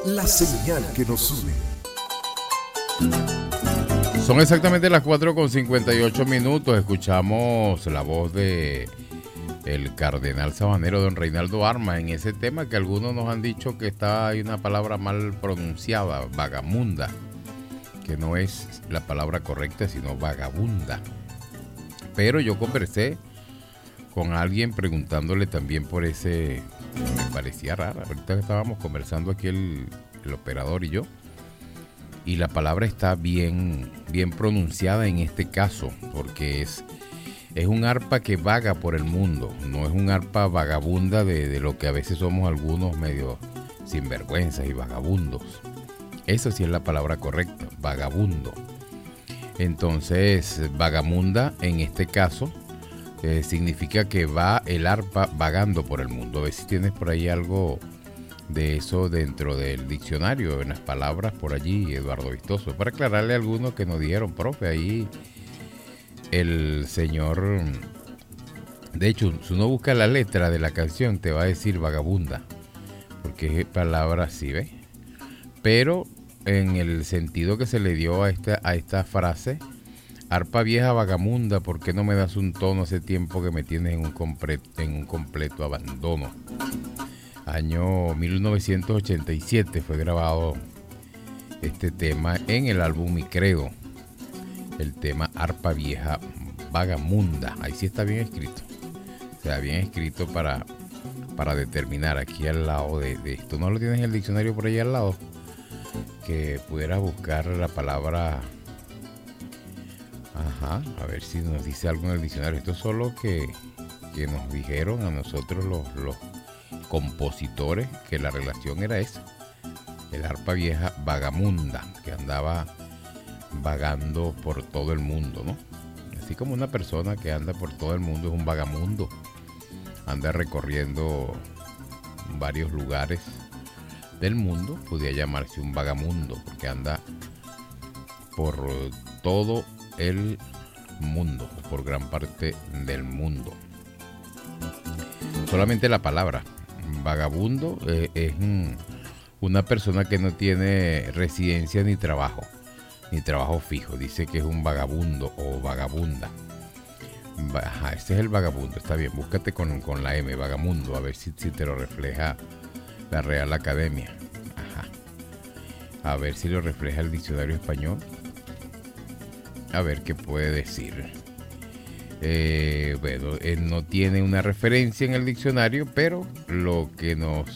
la señal que nos une. Son exactamente las 4:58. Escuchamos la voz de el cardenal sabanero don Reinaldo Armas en ese tema que algunos nos han dicho que hay una palabra mal pronunciada, vagamunda, que no es la palabra correcta sino vagabunda. Pero yo conversé con alguien preguntándole también por ese, me parecía rara. Ahorita estábamos conversando aquí el operador y yo, y la palabra está bien pronunciada en este caso, porque es un arpa que vaga por el mundo, no es un arpa vagabunda de lo que a veces somos algunos medio sinvergüenzas y vagabundos. Esa sí es la palabra correcta, vagabundo. Entonces, vagamunda en este caso significa que va el arpa vagando por el mundo. A ver si tienes por ahí algo de eso dentro del diccionario, en las palabras por allí, Eduardo Vistoso, para aclararle a algunos que nos dijeron, profe, ahí el señor, de hecho, si uno busca la letra de la canción te va a decir vagabunda, porque es palabra así, ¿ves? Pero en el sentido que se le dio a esta frase, arpa vieja vagamunda, ¿por qué no me das un tono? Hace tiempo que me tienes en un completo abandono. Año 1987 fue grabado este tema en el álbum Mi Credo. El tema arpa vieja vagamunda. Ahí sí está bien escrito. O sea, bien escrito para determinar aquí al lado de esto. ¿No lo tienes en el diccionario por ahí al lado? Que pudieras buscar la palabra. Ajá, a ver si nos dice algo en el diccionario. Esto es solo que nos dijeron a nosotros los compositores que la relación era esa. El arpa vieja vagamunda, que andaba vagando por todo el mundo, ¿no? Así como una persona que anda por todo el mundo es un vagamundo. Anda recorriendo varios lugares del mundo, podría llamarse un vagamundo, porque anda por todo el mundo, por gran parte del mundo. Solamente la palabra vagabundo es una persona que no tiene residencia ni trabajo fijo. Dice que es un vagabundo o vagabunda. Ajá, ese es el vagabundo, está bien, búscate con la M, vagamundo, a ver si te lo refleja la Real Academia. Ajá. A ver si lo refleja el diccionario español. A ver qué puede decir. Bueno, no tiene una referencia en el diccionario, pero lo que nos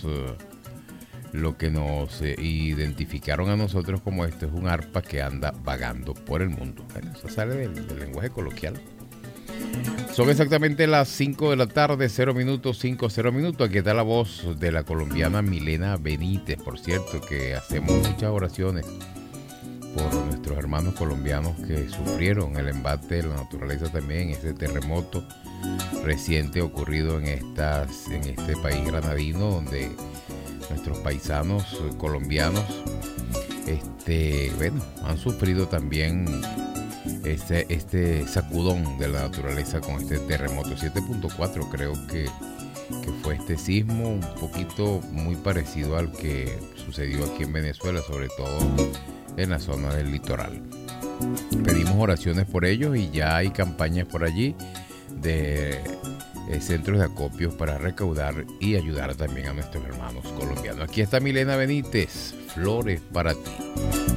identificaron a nosotros como esto es un arpa que anda vagando por el mundo. Bueno, eso sale del lenguaje coloquial. Son exactamente las 5 de la tarde, 0 minutos. Aquí está la voz de la colombiana Milena Benítez, por cierto, que hacemos muchas oraciones por nuestros hermanos colombianos que sufrieron el embate de la naturaleza también, ese terremoto reciente ocurrido en este país granadino, donde nuestros paisanos colombianos han sufrido también este sacudón de la naturaleza con este terremoto 7.4, creo que fue este sismo, un poquito muy parecido al que sucedió aquí en Venezuela, sobre todo en la zona del litoral. Pedimos oraciones por ellos y ya hay campañas por allí de centros de acopios para recaudar y ayudar también a nuestros hermanos colombianos. Aquí está Milena Benítez, Flores para ti.